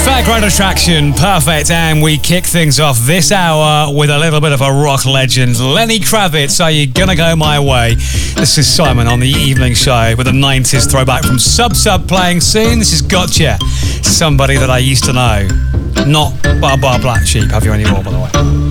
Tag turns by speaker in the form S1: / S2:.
S1: Background attraction, perfect, and we kick things off this hour with a little bit of a rock legend. Lenny Kravitz, Are You Gonna Go My Way? This is Simon on the evening show with a 90s throwback from Sub playing soon. This is Gotcha, somebody that I used to know. Not Bar Black Sheep. Have you any more, by the way?